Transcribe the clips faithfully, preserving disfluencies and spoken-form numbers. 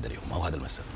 هذا اليوم أو هذا المساء؟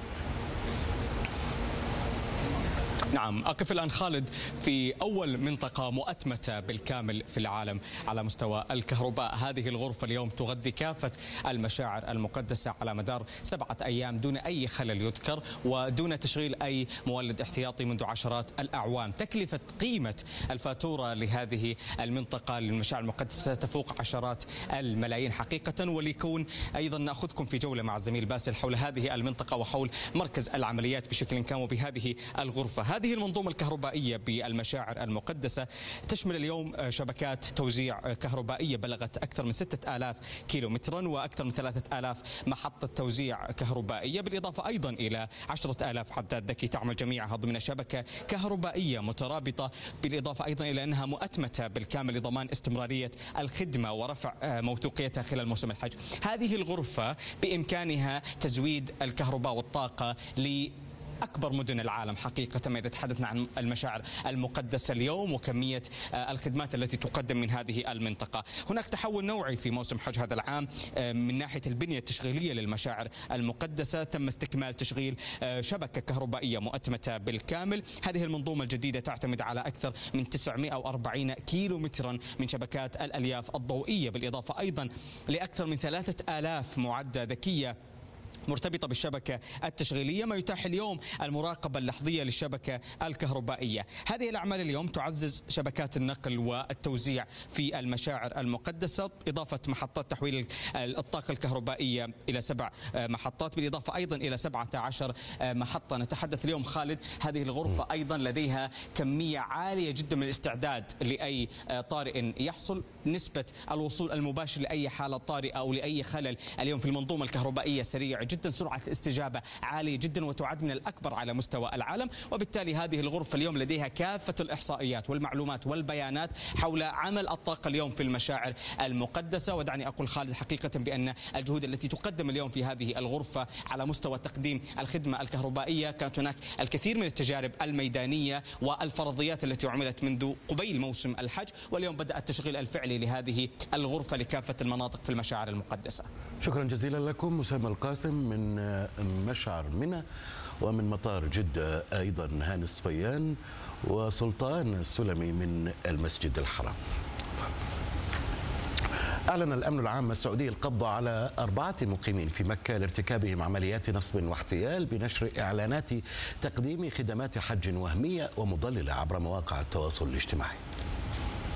نعم، أقف الآن خالد في أول منطقة مؤتمتة بالكامل في العالم على مستوى الكهرباء. هذه الغرفة اليوم تغذي كافة المشاعر المقدسة على مدار سبعة أيام دون أي خلل يذكر ودون تشغيل أي مولد احتياطي منذ عشرات الأعوام. تكلفة قيمة الفاتورة لهذه المنطقة للمشاعر المقدسة تفوق عشرات الملايين حقيقة. وليكون أيضا نأخذكم في جولة مع الزميل باسل حول هذه المنطقة وحول مركز العمليات بشكل كامل وبهذه الغرفة. هذه المنظومة الكهربائية بالمشاعر المقدسة تشمل اليوم شبكات توزيع كهربائية بلغت أكثر من ستة آلاف كيلومترا وأكثر من ثلاثة آلاف محطة توزيع كهربائية، بالإضافة أيضا إلى عشرة آلاف عداد ذكي تعمل جميعها ضمن شبكة كهربائية مترابطة، بالإضافة أيضا إلى أنها مؤتمتة بالكامل لضمان استمرارية الخدمة ورفع موثوقيتها خلال موسم الحج. هذه الغرفة بإمكانها تزويد الكهرباء والطاقة ل أكبر مدن العالم حقيقة ما إذا تحدثنا عن المشاعر المقدسة اليوم وكمية الخدمات التي تقدم من هذه المنطقة. هناك تحول نوعي في موسم حج هذا العام من ناحية البنية التشغيلية للمشاعر المقدسة. تم استكمال تشغيل شبكة كهربائية مؤتمتة بالكامل. هذه المنظومة الجديدة تعتمد على أكثر من تسعمئة وأربعين كيلو مترا من شبكات الألياف الضوئية، بالإضافة أيضا لأكثر من ثلاثة آلاف معدة ذكية مرتبطة بالشبكة التشغيلية، ما يتاح اليوم المراقبة اللحظية للشبكة الكهربائية. هذه الأعمال اليوم تعزز شبكات النقل والتوزيع في المشاعر المقدسة، إضافة محطات تحويل الطاقة الكهربائية إلى سبع محطات، بالإضافة أيضا إلى سبعة عشر محطة. نتحدث اليوم خالد هذه الغرفة أيضا لديها كمية عالية جدا من الاستعداد لأي طارئ يحصل. نسبة الوصول المباشر لأي حالة طارئة أو لأي خلل اليوم في المنظومة الكهربائية سريعة جدا، سرعة الاستجابة عالية جدا وتعد من الأكبر على مستوى العالم. وبالتالي هذه الغرفة اليوم لديها كافة الإحصائيات والمعلومات والبيانات حول عمل الطاقة اليوم في المشاعر المقدسة. ودعني أقول خالد حقيقة بأن الجهود التي تقدم اليوم في هذه الغرفة على مستوى تقديم الخدمة الكهربائية، كانت هناك الكثير من التجارب الميدانية والفرضيات التي عملت منذ قبيل موسم الحج، واليوم بدأ التشغيل الفعلي لهذه الغرفة لكافة المناطق في المشاعر المقدسة. شكرا جزيلا لكم أسامة القاسم من مشعر منى، ومن مطار جدة أيضا هاني الصفيان وسلطان السلمي من المسجد الحرام. أعلن الأمن العام السعودي القبض على أربعة مقيمين في مكة لارتكابهم عمليات نصب واحتيال بنشر إعلانات تقديم خدمات حج وهمية ومضللة عبر مواقع التواصل الاجتماعي.